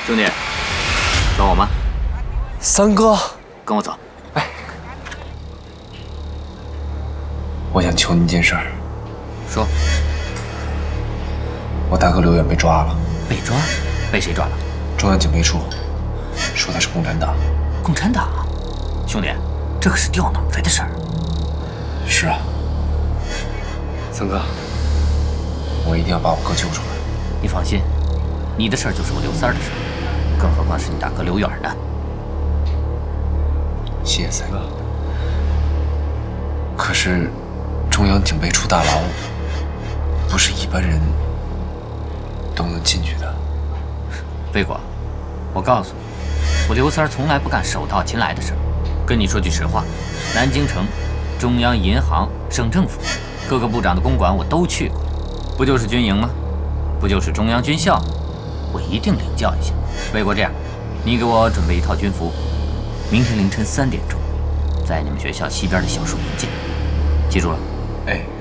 兄弟，找我吗？ 三哥， 跟我走。 哎，我想求你一件事儿。 说。 我大哥刘远被抓了。 被抓？被谁抓了？ 中央警备处说他是共产党。 共产党？兄弟，这可是掉脑袋的事儿。 是啊。三哥，我一定要把我哥救出来。 你放心，你的事儿就是我刘三儿的事儿，更何况是你大哥刘远呢。 谢谢三哥。可是，中央警备处大牢不是一般人都能进去的。 魏国，我告诉你，我刘三儿从来不干手到擒来的事儿。跟你说句实话，南京城、中央银行、省政府、各个部长的公馆我都去过，不就是军营吗？不就是中央军校吗？我一定领教一下。魏国，这样，你给我准备一套军服，明天凌晨3点钟，在你们学校西边的小树林见。记住了。 哎。